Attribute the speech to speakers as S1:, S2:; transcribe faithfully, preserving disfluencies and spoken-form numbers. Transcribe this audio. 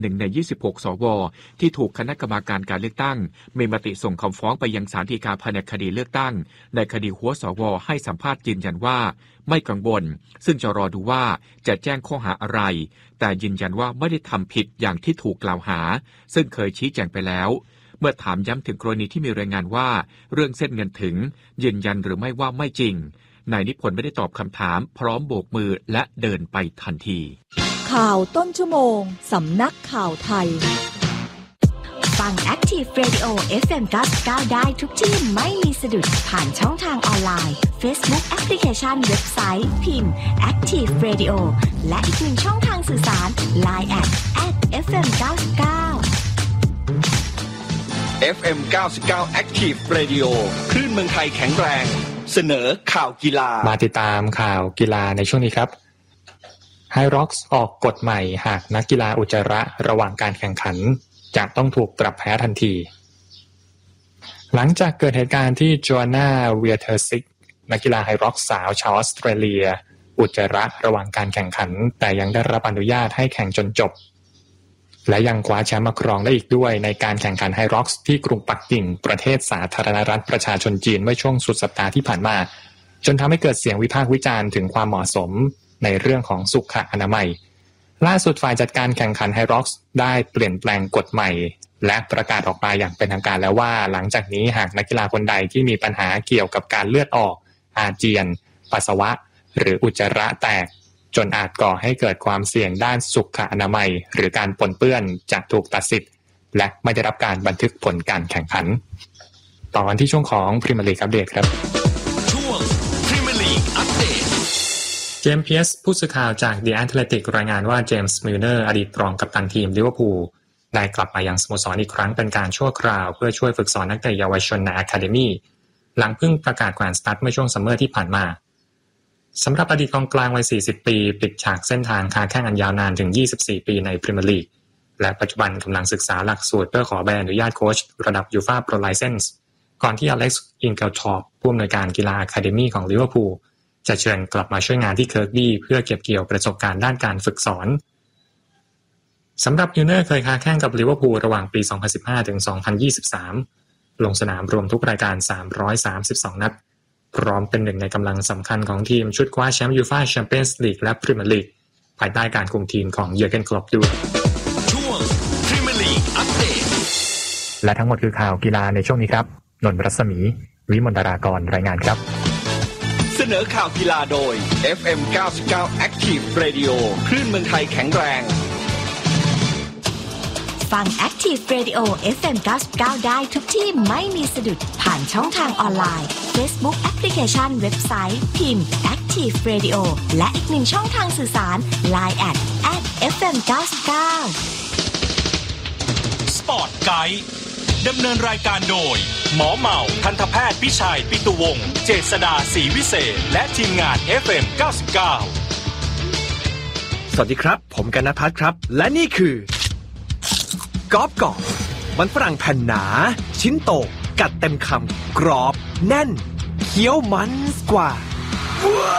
S1: หนึ่งในยี่สิบหกสวที่ถูกคณะกรรมการการเลือกตั้งมีมติส่งคำฟ้องไปยังศาลฎีกาแผนกคดีเลือกตั้งในคดีหัวสวให้สัมภาษณ์ยืนยันว่าไม่กังวลซึ่งจะรอดูว่าจะแจ้งข้อหาอะไรแต่ยืนยันว่าไม่ได้ทำผิดอย่างที่ถูกกล่าวหาซึ่งเคยชี้แจงไปแล้วเมื่อถามย้ำถึงกรณีที่มีรายงานว่าเรื่องเส้นเงินถึงยืนยันหรือไม่ว่าไม่จริงนายนิพนธ์ไม่ได้ตอบคำถามพร้อมโบกมือและเดินไปทันที
S2: ข่าวต้นชั่วโมงสำนักข่าวไทย
S3: ฟัง Active Radio เอฟ เอ็ม เก้าสิบเก้าได้ทุกที่ไม่มีสะดุดผ่านช่องทางออนไลน์ Facebook แอปพลิเคชันเว็บไซต์พิมพ์ Active Radio และอีกหนึ่งช่องทางสื่อสาร ไลน์ แอท แอท เอฟ เอ็ม เก้าสิบเก้า
S4: เอฟ เอ็ม เก้าสิบเก้า Active Radio คลื่นเมืองไทยแข็งแรงเสนอข่าวกีฬา
S5: มาติดตามข่าวกีฬาในช่วงนี้ครับไฮร็อกซ์ออกกฎใหม่หากนักกีฬาอุจจาระระหว่างการแข่งขันจะต้องถูกปรับแพ้ทันทีหลังจากเกิดเหตุการณ์ที่โจอาน่าเวียเทอร์ซิกนักกีฬาไฮร็อกซ์สาวชาวออสเตรเลียอุจจาระระหว่างการแข่งขันแต่ยังได้รับอนุญาตให้แข่งจนจบและยังคว้าแชมป์มาครองได้อีกด้วยในการแข่งขันไฮร็อกซ์ที่กรุงปักกิ่งประเทศสาธารณรัฐประชาชนจีนเมื่อช่วงสุดสัปดาห์ที่ผ่านมาจนทำให้เกิดเสียงวิพากษ์วิจารณ์ถึงความเหมาะสมในเรื่องของสุขอนามัยล่าสุดฝ่ายจัดการแข่งขันไฮร็อกซ์ได้เปลี่ยนแปลงกฎใหม่และประกาศออกมาอย่างเป็นทางการแล้วว่าหลังจากนี้หากนักกีฬาคนใดที่มีปัญหาเกี่ยวกับการเลือดออกอาเจียนปัสสาวะหรืออุจจาระแตกจนอาจก่อให้เกิดความเสี่ยงด้านสุขอนามัยหรือการปนเปื้อนจะถูกตัดสิทธิ์และไม่ได้รับการบันทึกผลการแข่งขันต่อกันที่ช่วงของพรีเมียร์ลีกอัปเดตครับ
S4: ช่วงพรีเมียร์ลีกอัปเดต
S5: เจมส์ เพียร์สผู้สื่อข่าวจาก The Athletic รายงานว่าเจมส์ มิลเนอร์อดีตรองกัปตันทีมลิเวอร์พูลได้กลับมายังสโมสรอีกครั้งเป็นการชั่วคราวเพื่อช่วยฝึกสอนนักเตะเยาวชนในอะคาเดมี่หลังเพิ่งประกาศแขวนสตั๊ดเมื่อช่วงซัมเมอร์ที่ผ่านมาสำหรับอดีตกองกลางวัยสี่สิบปีปิดฉากเส้นทางค้าแข่งอันยาวนานถึงยี่สิบสี่ปีในพรีเมียร์ลีกและปัจจุบันกำลังศึกษาหลักสูตรเพื่อขอใบอนุญาตโค้ชระดับ ยูฟ่า โปร ไลเซนส์ ก่อนที่อเล็กซ์ อิงเกลทอปผู้อำนวยการกีฬาอะคาเดมี่ของลิเวอร์พูลจะเชิญกลับมาช่วยงานที่เคิร์กบี้เพื่อเก็บเกี่ยวประสบการณ์ด้านการฝึกสอนสำหรับมิลเนอร์เคยค้าแข่งกับลิเวอร์พูลระหว่างปี สองพันสิบห้า ถึง สองพันยี่สิบสาม ลงสนามรวมทุกรายการ สามร้อยสามสิบสอง นัดพร้อมเป็นหนึ่งในกำลังสำคัญของทีมชุดคว้าแชมป์ยูฟ่าแชมเปี้ยนส์ลีกและพรีเมียร์ลีกภายใต้การคุมทีมของเยอร์เกน คล็อปด้วย
S4: ช่วงพรีเมียร์ลีกอัปเดต
S5: และทั้งหมดคือข่าวกีฬาในช่วงนี้ครับนนท์รัศมีวิมลดารากรรายงานครับ
S4: เสนอข่าวกีฬาโดย เอฟ เอ็ม เก้าสิบเก้า Active Radio คลื่นเมืองไทยแข็งแรง
S3: ฟัง Active Radio เอฟ เอ็ม เก้าสิบเก้าได้ทุกที่ไม่มีสะดุดผ่านช่องทางออนไลน์ Facebook แอปพลิเคชันเว็บไซต์พิมพ์ Active Radio และอีกหนึ่งช่องทางสื่อสาร ไลน์ แอท แอท เอฟ เอ็ม เก้าสิบเก้า
S4: สปอร์ตไกด์ดำเนินรายการโดยหมอเหมาทันตแพทย์พิชัยปิตุวงศ์เจษฎาศรีวิเศษและทีมงาน เอฟ เอ็ม เก้าสิบเก้า
S6: สวัสดีครับผมกนภัทรครับและนี่คือกรอบกรอบมันฝรั่งแผ่นหนาชิ้นโตกัดเต็มคำกรอบแน่นเคี้ยวมันกว่า